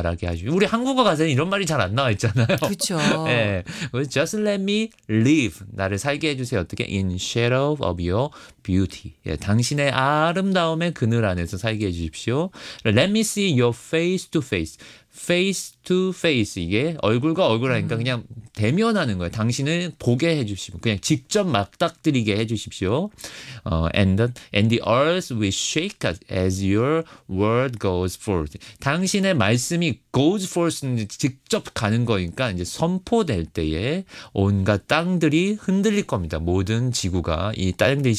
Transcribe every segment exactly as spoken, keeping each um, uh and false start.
말하게 하죠. 우리 한국어 가사에는 이런 말이 잘 안 나와 있잖아요. 그렇죠. 예. Just let me live. 나를 살게 해주세요. 어떻게? In shadow of your beauty. 예, 당신의 아름다움의 그늘 안에서 살게 해주십시오. Let me see your face to face. face to face. 이게 얼굴과 얼굴 하니까 음. 그냥 대면하는 거예요. 당신을 보게 해주십시오. 그냥 직접 맞닥뜨리게 해주십시오. 어, and, the, and the earth will shake as your word goes forth. 당신의 말씀이 goes forth는 직접 가는 거니까 이제 선포될 때에 온갖 땅들이 흔들릴 겁니다. 모든 지구가 이 땅들이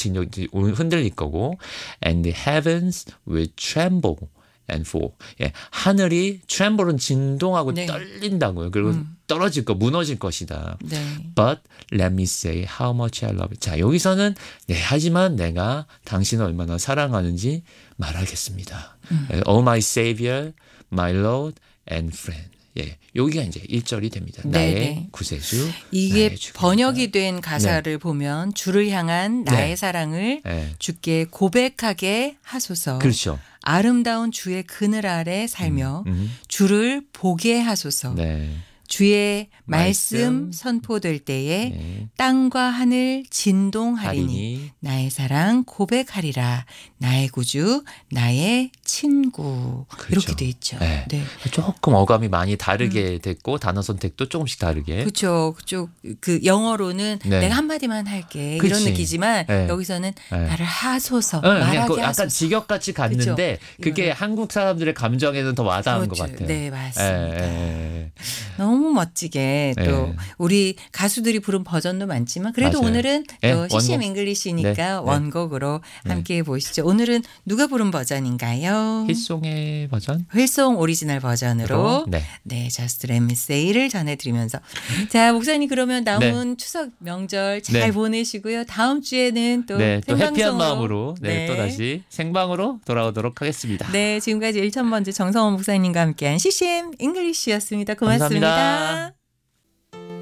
흔들릴 거고 and the heavens will tremble. and fall. 예, 하늘이 tremble은 진동하고 네. 떨린다고요. 그리고 음. 떨어질 거, 무너질 것이다. 네. But let me say how much I love you. 자, 여기서는 네, 하지만 내가 당신을 얼마나 사랑하는지 말하겠습니다. 음. Oh my Savior, my Lord and friend. 예, 여기가 이제 일 절이 됩니다. 나의 네네. 구세주. 이게 나의 번역이 된 가사를 네. 보면 주를 향한 나의 네. 사랑을 네. 주께 고백하게 하소서. 그렇죠. 아름다운 주의 그늘 아래 살며 음, 음. 주를 보게 하소서. 네. 주의 말씀, 말씀 선포될 때에 네. 땅과 하늘 진동하리니 하리니. 나의 사랑 고백하리라. 나의 구주, 나의 친구. 그렇죠. 이렇게 돼 있죠. 네. 네. 조금 어감이 많이 다르게 음. 됐고 단어 선택도 조금씩 다르게. 그렇죠. 그쪽 그 영어로는 네. 내가 한마디만 할게 그치. 이런 느끼지만 네. 여기서는 네. 나를 하소서 네. 말하게 그 하소서. 약간 직역같이 갔는데 그쵸? 그게 이거는. 한국 사람들의 감정에는 더 와닿은 그렇죠. 것 같아요. 네, 맞습니다. 네. 너무 멋지게 또 네. 우리 가수들이 부른 버전도 많지만 그래도 맞아요. 오늘은 네. 또 씨씨엠 잉글리시니까 네. 원곡으로 네. 함께 보시죠. 오늘은 누가 부른 버전인가요? 힐송의 버전? 힐송 오리지널 버전으로 네. 네, Just Let Me Say를 전해드리면서 자 목사님 그러면 남은 네. 추석 명절 잘 네. 보내시고요. 다음 주에는 또, 네, 또 생방송으로 해피한 마음으로 네, 네. 또 다시 생방으로 돌아오도록 하겠습니다. 네, 지금까지 일천 번째 정성원 목사님과 함께한 씨씨엠 잉글리시였습니다. 고맙습니다. 감사합니다.